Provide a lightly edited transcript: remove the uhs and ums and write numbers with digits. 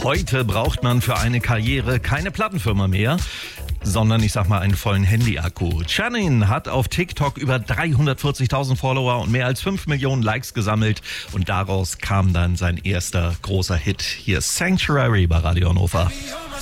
Heute braucht man für eine Karriere keine Plattenfirma mehr, sondern ich sag mal einen vollen Handy-Akku. Channing hat auf TikTok über 340.000 Follower und mehr als 5 Millionen Likes gesammelt und daraus kam dann sein erster großer Hit. Hier ist Sanctuary bei Radio Hannover.